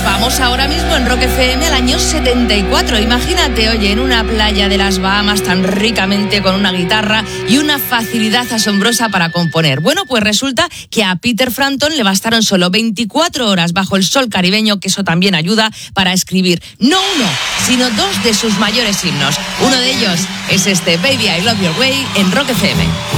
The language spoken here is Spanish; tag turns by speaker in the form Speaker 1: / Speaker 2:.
Speaker 1: vamos ahora mismo en Rock FM al año 74. Imagínate, oye, en una playa de las Bahamas tan ricamente con una guitarra y una facilidad asombrosa para componer. Bueno, pues resulta que a Peter Frampton le bastaron solo 24 horas bajo el sol caribeño, que eso también ayuda, para escribir no uno, sino dos de sus mayores himnos. Uno de ellos es este Baby I Love Your Way en Rock FM.